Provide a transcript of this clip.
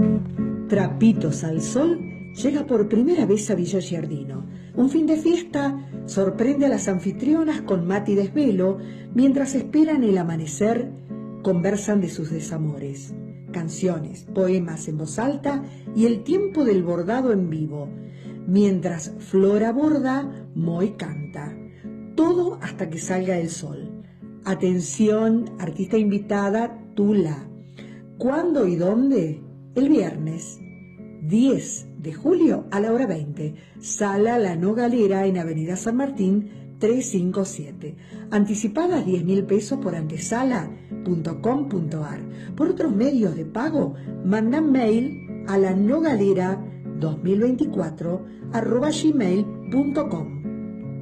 Trapitos al Sol llega por primera vez a Villa Giardino. Un fin de fiesta sorprende a las anfitrionas con mate y desvelo. Mientras esperan el amanecer, conversan de sus desamores. Canciones, poemas en voz alta y el tiempo del bordado en vivo. Mientras Flora borda, Moy canta. Todo hasta que salga el sol. Atención, artista invitada, Tula. ¿Cuándo y dónde? El viernes 10 de julio a la hora 20. Sala La No Galera en Avenida San Martín 357. Anticipadas 10.000 pesos por antesala.com.ar. Por otros medios de pago, mandan mail a la nogalera2024@gmail.com.